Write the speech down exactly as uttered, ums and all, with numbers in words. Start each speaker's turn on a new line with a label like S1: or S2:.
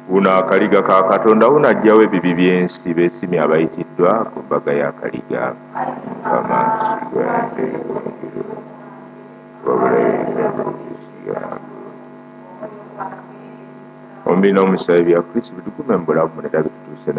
S1: Uno akaliga ka Katonda unajjawo ebibi by'ensi beesimye abayitiddwa ku mbaga y'akaliga amaasigande ombi n'omusaayi bya Kristo bitukume mu bulamu ne bituuse